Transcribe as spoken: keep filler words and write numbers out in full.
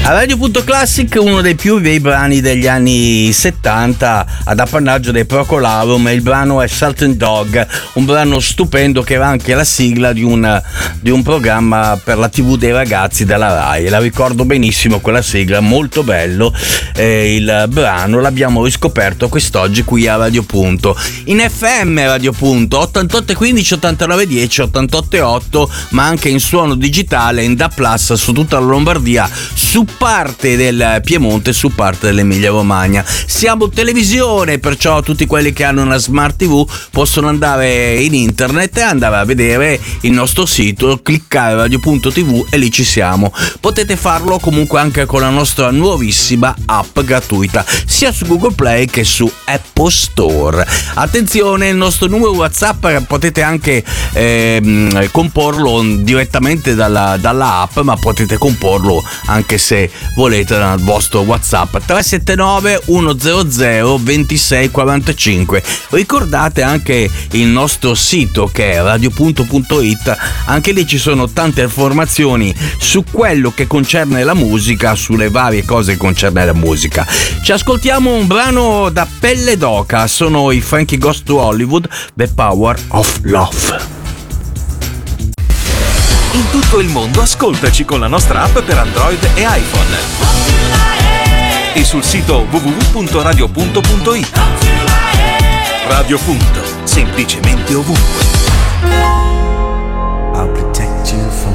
A Radio.Classic, uno dei più bei brani degli anni settanta ad appannaggio dei Procolarum, e il brano è Sultan Dog, un brano stupendo che era anche la sigla di un, di un programma per la tivù dei ragazzi della Rai. La ricordo benissimo quella sigla, molto bello. Eh, il brano l'abbiamo riscoperto quest'oggi qui a Radio Punto. In F M Radio Punto ottantotto e quindici, ottantanove dieci, ottantotto e otto, ma anche in suono digitale in D A B plus su tutta la Lombardia, su parte del Piemonte, su parte dell'Emilia Romagna. Siamo televisione, perciò tutti quelli che hanno una smart tivù possono andare in internet e andare a vedere il nostro sito, cliccare radio punto tivù e lì ci siamo. Potete farlo comunque anche con la nostra nuovissima app gratuita sia su Google Play che su Apple Store. Attenzione, il nostro numero WhatsApp potete anche ehm, comporlo direttamente dalla, dalla app, ma potete comporlo anche se volete dal vostro WhatsApp tre sette nove uno zero zero due sei quattro cinque. Ricordate anche il nostro sito che è radio punto punto it, anche lì ci sono tante informazioni su quello che concerne la musica, sulle varie cose che concerne la musica. Ci ascoltiamo un brano da Pelle d'Oca, sono i Frankie Goes to Hollywood, The Power of Love. In tutto il mondo ascoltaci con la nostra app per Android e iPhone e sul sito w w w punto radio punto punto it. Radio Punto, semplicemente ovunque.